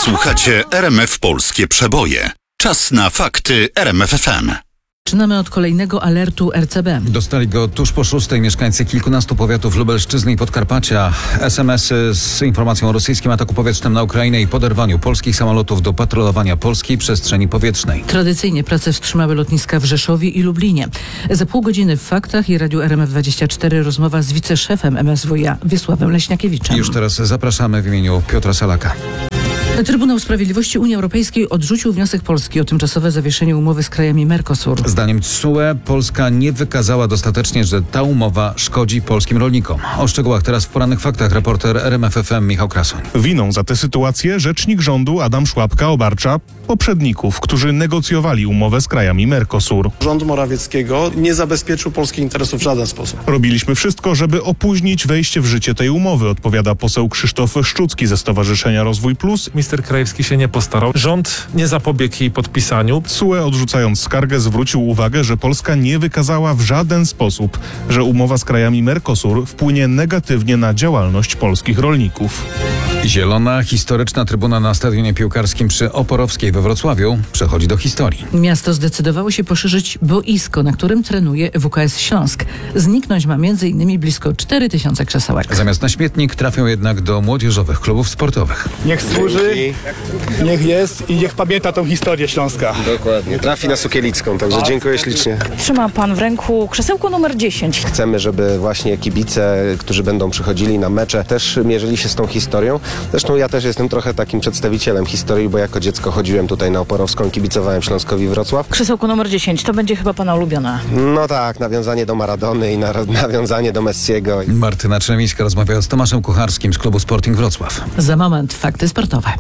Słuchacie RMF Polskie Przeboje. Czas na fakty RMF FM. Zaczynamy od kolejnego alertu RCB. Dostali go tuż po 6:00 mieszkańcy kilkunastu powiatów Lubelszczyzny i Podkarpacia. SMS-y z informacją o rosyjskim ataku powietrznym na Ukrainę i poderwaniu polskich samolotów do patrolowania polskiej przestrzeni powietrznej. Tradycyjnie pracę wstrzymały lotniska w Rzeszowie i Lublinie. Za pół godziny w Faktach i Radiu RMF24 rozmowa z wiceszefem MSWiA Wiesławem Leśniakiewiczem. Już teraz zapraszamy w imieniu Piotra Salaka. Trybunał Sprawiedliwości Unii Europejskiej odrzucił wniosek Polski o tymczasowe zawieszenie umowy z krajami Mercosur. Zdaniem TSUE Polska nie wykazała dostatecznie, że ta umowa szkodzi polskim rolnikom. O szczegółach teraz w porannych faktach reporter RMF FM Michał Krasoń. Winą za tę sytuację rzecznik rządu Adam Szłapka obarcza poprzedników, którzy negocjowali umowę z krajami Mercosur. Rząd Morawieckiego nie zabezpieczył polskich interesów w żaden sposób. Robiliśmy wszystko, żeby opóźnić wejście w życie tej umowy, odpowiada poseł Krzysztof Szczucki ze Stowarzyszenia Rozwój Plus. Minister Krajewski się nie postarał. Rząd nie zapobiegł jej podpisaniu. TSUE, odrzucając skargę, zwrócił uwagę, że Polska nie wykazała w żaden sposób, że umowa z krajami Mercosur wpłynie negatywnie na działalność polskich rolników. Zielona, historyczna trybuna na stadionie piłkarskim przy Oporowskiej we Wrocławiu przechodzi do historii. Miasto zdecydowało się poszerzyć boisko, na którym trenuje WKS Śląsk. Zniknąć ma m.in. blisko 4000 krzesełek. Zamiast na śmietnik trafią jednak do młodzieżowych klubów sportowych. Niech służy, niech jest i niech pamięta tą historię Śląska. Dokładnie. Trafi na Sukielicką, także dziękuję ślicznie. Trzyma pan w ręku krzesełko numer 10. Chcemy, żeby właśnie kibice, którzy będą przychodzili na mecze, też mierzyli się z tą historią. Zresztą ja też jestem trochę takim przedstawicielem historii, bo jako dziecko chodziłem tutaj na Oporowską, kibicowałem Śląskowi Wrocław. Krzesełko numer 10 to będzie chyba pana ulubione. No tak, nawiązanie do Maradony i nawiązanie do Messiego. Martyna Czerwińska rozmawiała z Tomaszem Kucharskim z klubu Sporting Wrocław. Za moment fakty sportowe.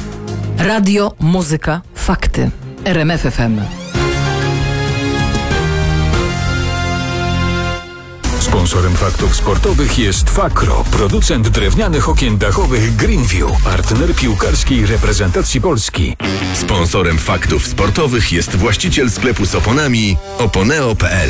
Radio, muzyka, fakty. RMF FM. Sponsorem faktów sportowych jest Fakro, producent drewnianych okien dachowych Greenview, partner piłkarskiej reprezentacji Polski. Sponsorem faktów sportowych jest właściciel sklepu z oponami oponeo.pl.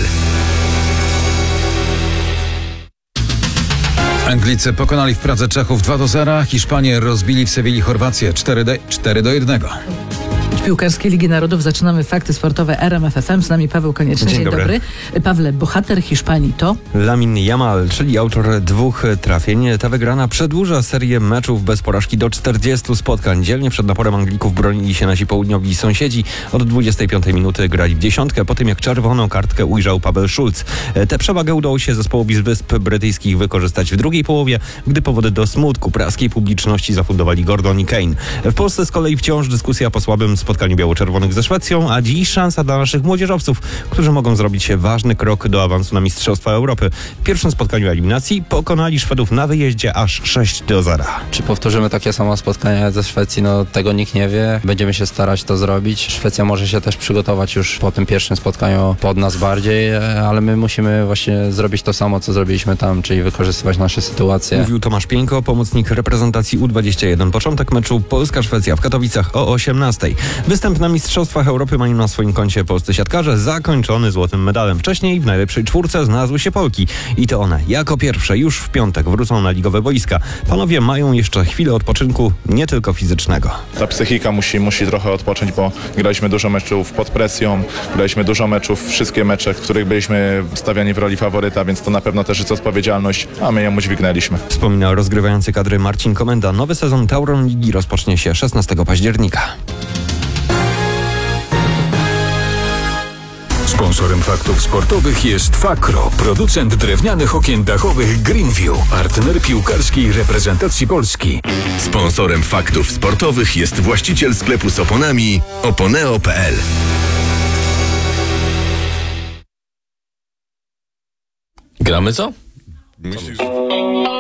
Anglicy pokonali w Pradze Czechów 2-0, Hiszpanie rozbili w Sewilli Chorwację 4-1. Od Piłkarskiej Ligi Narodów zaczynamy fakty sportowe RMF FM. Z nami Paweł Konieczny. Dzień dobry. Pawle, bohater Hiszpanii to? Lamine Yamal, czyli autor 2 trafień. Ta wygrana przedłuża serię meczów bez porażki do 40 spotkań. Dzielnie przed naporem Anglików bronili się nasi południowi sąsiedzi. Od 25 minuty grali w dziesiątkę, po tym jak czerwoną kartkę ujrzał Paweł Schulz. Tę przewagę udało się zespołowi z Wysp Brytyjskich wykorzystać w drugiej połowie, gdy powody do smutku praskiej publiczności zafundowali Gordon i Kane. W Polsce z kolei wciąż dyskusja po słabym spotkaniu biało-czerwonych ze Szwecją, a dziś szansa dla naszych młodzieżowców, którzy mogą zrobić ważny krok do awansu na Mistrzostwa Europy. W pierwszym spotkaniu eliminacji pokonali Szwedów na wyjeździe aż 6-0. Czy powtórzymy takie samo spotkania ze Szwecji? No tego nikt nie wie. Będziemy się starać to zrobić. Szwecja może się też przygotować już po tym pierwszym spotkaniu pod nas bardziej, ale my musimy właśnie zrobić to samo, co zrobiliśmy tam, czyli wykorzystywać nasze sytuacje. Mówił Tomasz Pieńko, pomocnik reprezentacji U21. Początek meczu Polska-Szwecja w Katowicach o 18:00. Występ na Mistrzostwach Europy mają na swoim koncie polscy siatkarze, zakończony złotym medalem. Wcześniej w najlepszej czwórce znalazły się Polki. I to one jako pierwsze już w piątek wrócą na ligowe boiska. Panowie mają jeszcze chwilę odpoczynku, nie tylko fizycznego. Ta psychika musi trochę odpocząć, bo graliśmy dużo meczów pod presją, graliśmy dużo meczów, wszystkie mecze, w których byliśmy stawiani w roli faworyta, więc to na pewno też jest odpowiedzialność, a my ją udźwignęliśmy. Wspomina rozgrywający kadry Marcin Komenda. Nowy sezon Tauron Ligi rozpocznie się 16 października. Sponsorem faktów sportowych jest Fakro, producent drewnianych okien dachowych Greenview, partner piłkarskiej reprezentacji Polski. Sponsorem faktów sportowych jest właściciel sklepu z oponami oponeo.pl. Gramy co? Myślisz?